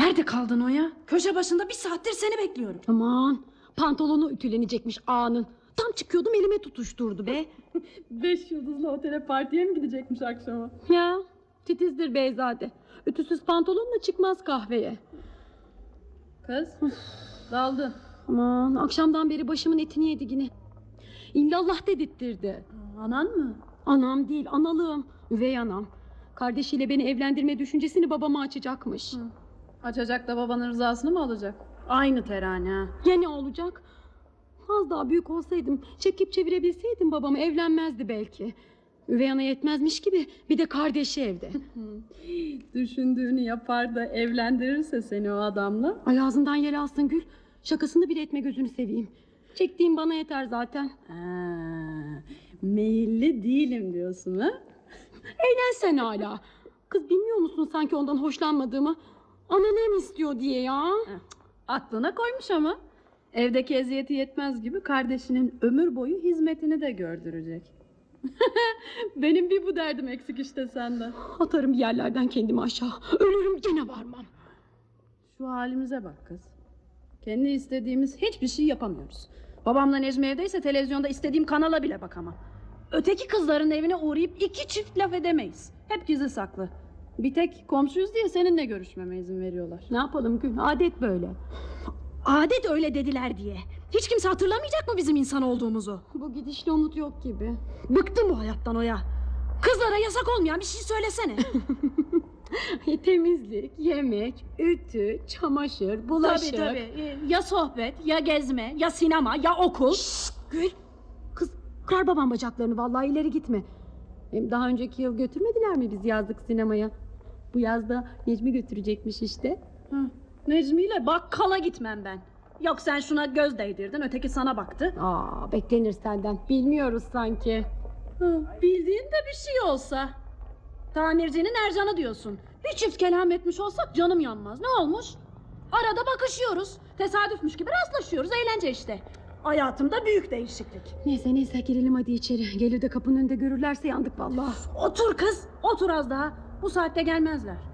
Nerede kaldın Oya? Köşe başında bir saattir seni bekliyorum. Aman, pantolonu ütülenecekmiş ağanın. Tam çıkıyordum elime tutuşturdu be. 5 yıldızlı otele partiye mi gidecekmiş akşama? Ya titizdir beyzade. Ütüsüz pantolonla çıkmaz kahveye. Kız daldın. Aman, akşamdan beri başımın etini yedi yine. İllallah dedirttirdi. Anan mı? Anam değil, analığım. Üvey anam. Kardeşiyle beni evlendirme düşüncesini babama açacakmış. Açacak da babanın rızasını mı alacak? Aynı terane ha. Ya ne olacak? Az daha büyük olsaydım, çekip çevirebilseydim babamı, evlenmezdi belki. Üvey ana yetmezmiş gibi bir de kardeşi evde. Düşündüğünü yapar da evlendirirse seni o adamla. Ay ağzından yel alsın Gül. Şakasını bile etme, gözünü seveyim. Çektiğim bana yeter zaten. Meyilli değilim diyorsun ha? Eğlen sen hala. Kız, bilmiyor musun sanki ondan hoşlanmadığımı? Analığım istiyor diye ya. Aklına koymuş ama. Evdeki eziyeti yetmez gibi kardeşinin ömür boyu hizmetini de gördürecek. Benim bir bu derdim eksik işte senden. Atarım bir yerlerden kendimi aşağı. Ölürüm gene varmam. Şu halimize bak kız. Kendi istediğimiz hiçbir şey yapamıyoruz. Babamla Necmi evdeyse televizyonda istediğim kanala bile bakamam. Öteki kızların evine uğrayıp 2 çift laf edemeyiz. Hep gizli saklı. Bir tek komşuyuz diye seninle görüşmeme izin veriyorlar. Ne yapalım Gül, adet böyle. Adet öyle dediler diye. Hiç kimse hatırlamayacak mı bizim insan olduğumuzu? Bu gidişle umut yok gibi. Bıktım bu hayattan Oya. Kızlara yasak olmayan bir şey söylesene. Temizlik, yemek, ütü, çamaşır, bulaşık. Tabii. Ya sohbet, ya gezme, ya sinema, ya okul. Şşt, Gül. Kız, kırar babam bacaklarını, vallahi ileri gitme. Hem daha önceki yıl götürmediler mi biz yazlık sinemaya? Bu yazda Necmi götürecekmiş işte. Necmi ile bakkala gitmem ben. Yok sen şuna göz değdirdin, öteki sana baktı. Beklenir senden. Bilmiyoruz sanki. Bildiğin de bir şey olsa. Tamircinin Ercan'ı diyorsun. Bir çift kelam etmiş olsak canım yanmaz. Ne olmuş? Arada bakışıyoruz. Tesadüfmüş gibi rastlaşıyoruz. Eğlence işte. Hayatımda büyük değişiklik. Neyse girelim hadi içeri. Gelir de kapının önünde görürlerse yandık vallahi. Otur kız. Otur az daha. Bu saatte gelmezler.